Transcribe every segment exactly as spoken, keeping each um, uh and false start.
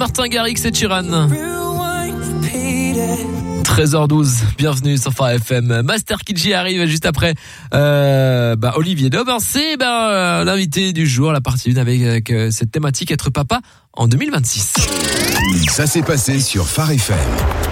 Martin Garrix et Sheeran. treize heures douze, bienvenue sur Phare F M. Master Kidji arrive juste après euh, bah, Olivier Daube. C'est bah, euh, l'invité du jour, la partie une avec, avec euh, cette thématique être papa en deux mille vingt-six. Ça s'est passé sur Phare F M.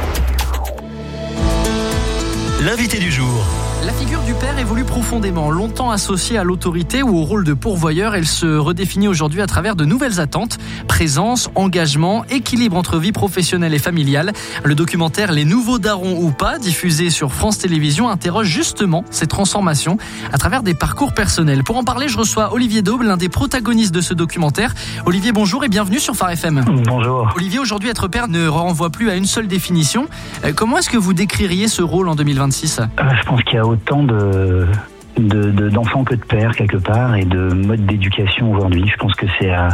L'invité du jour. La figure du père évolue profondément. Longtemps associée à l'autorité ou au rôle de pourvoyeur, elle se redéfinit aujourd'hui à travers de nouvelles attentes. Présence, engagement, équilibre entre vie professionnelle et familiale. Le documentaire Les Nouveaux Darons ou pas, diffusé sur France Télévisions, interroge justement ces transformations à travers des parcours personnels. Pour en parler, je reçois Olivier Daube, l'un des protagonistes de ce documentaire. Olivier, bonjour et bienvenue sur Phare F M. Bonjour. Olivier, aujourd'hui, être père ne renvoie plus à une seule définition. Comment est-ce que vous décririez ce rôle en deux mille vingt-six ? euh, Je pense qu'il y a autant de, de, de, d'enfants que de pères quelque part et de modes d'éducation aujourd'hui. Je pense que c'est à,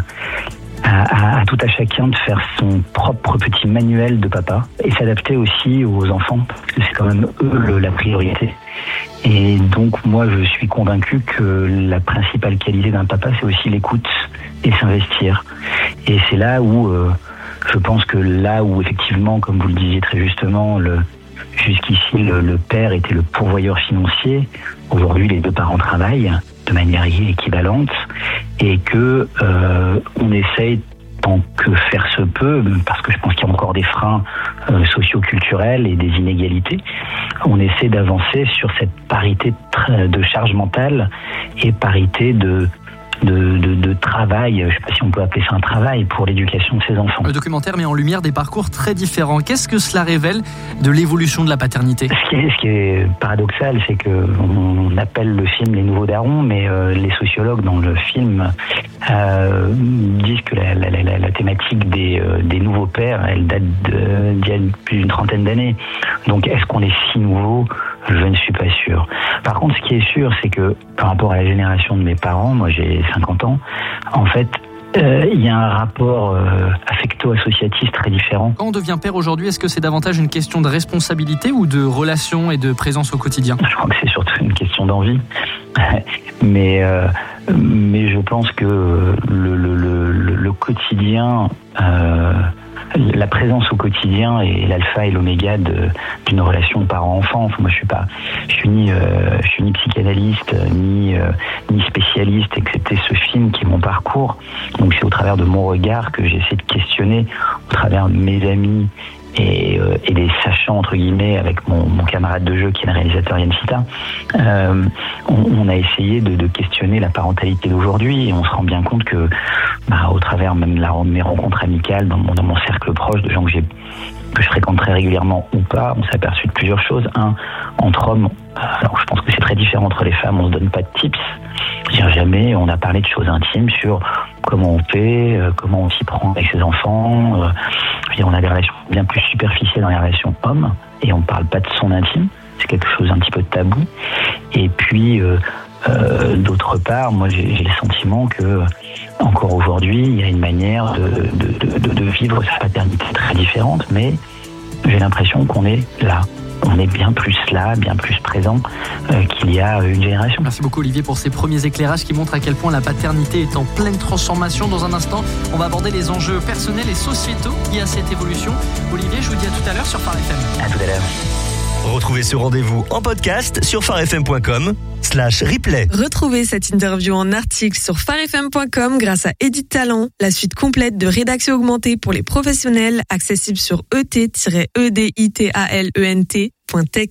à, à tout à chacun de faire son propre petit manuel de papa et s'adapter aussi aux enfants parce que c'est quand même eux le, la priorité. Et donc moi je suis convaincu que la principale qualité d'un papa c'est aussi l'écoute et s'investir. Et c'est là où euh, je pense que là où effectivement, comme vous le disiez très justement, le jusqu'ici, le, le père était le pourvoyeur financier. Aujourd'hui, les deux parents travaillent de manière équivalente et que euh, on essaye tant que faire se peut, parce que je pense qu'il y a encore des freins euh, socio-culturels et des inégalités, on essaie d'avancer sur cette parité de charge mentale et parité de De, de, de travail, je ne sais pas si on peut appeler ça un travail, pour l'éducation de ses enfants. Le documentaire met en lumière des parcours très différents. Qu'est-ce que cela révèle de l'évolution de la paternité ? Ce qui est, ce qui est paradoxal, c'est qu'on appelle le film Les Nouveaux Darons, mais euh, les sociologues dans le film euh, disent que la, la, la, la thématique des, euh, des nouveaux pères, elle date de, d'il y a plus d'une trentaine d'années. Donc est-ce qu'on est si nouveau ? Je ne suis pas sûr. Par contre, ce qui est sûr, c'est que par rapport à la génération de mes parents, moi j'ai cinquante ans, en fait, euh, il y a un rapport euh, affecto-associatif très différent. Quand on devient père aujourd'hui, est-ce que c'est davantage une question de responsabilité ou de relation et de présence au quotidien ? Je crois que c'est surtout une question d'envie. mais, euh, mais je pense que le, le, le, le quotidien... Euh, la présence au quotidien est l'alpha et l'oméga de, d'une relation parent-enfant. Enfin, moi, je suis pas, je suis ni, euh, je suis ni psychanalyste, ni, euh, ni spécialiste, excepté ce film qui est mon parcours. Donc, c'est au travers de mon regard que j'essaie de questionner, au travers de mes amis et, euh, et des sachants, entre guillemets, avec mon, mon camarade de jeu qui est le réalisateur Yann Sita, euh, on, on a essayé de, de questionner la parentalité d'aujourd'hui et on se rend bien compte que, bah, au travers même de, la, de mes rencontres amicales, dans mon, dans mon cercle proche, de gens que j'ai que je fréquente très régulièrement ou pas, on s'est aperçu de plusieurs choses. Un, entre hommes, alors je pense que c'est très différent entre les femmes, on se donne pas de tips. Jamais on a parlé de choses intimes sur comment on fait, euh, comment on s'y prend avec ses enfants. Euh, on a des relations bien plus superficielles dans les relations hommes et on parle pas de son intime. C'est quelque chose d'un petit peu tabou. Et puis, euh, euh, d'autre part, moi j'ai, j'ai le sentiment que encore aujourd'hui, il y a une manière de, de, de, de vivre sa paternité très différente, mais j'ai l'impression qu'on est là. On est bien plus là, bien plus présent euh, qu'il y a une génération. Merci beaucoup Olivier pour ces premiers éclairages qui montrent à quel point la paternité est en pleine transformation. Dans un instant, on va aborder les enjeux personnels et sociétaux liés à cette évolution. Olivier, je vous dis à tout à l'heure sur Phare F M. À tout à l'heure. Retrouvez ce rendez-vous en podcast sur pharefm point com slash replay. Retrouvez cette interview en article sur pharefm point com grâce à Edit Talent, la suite complète de rédaction augmentée pour les professionnels, accessible sur e t tiret e d i t a l e n t point tech.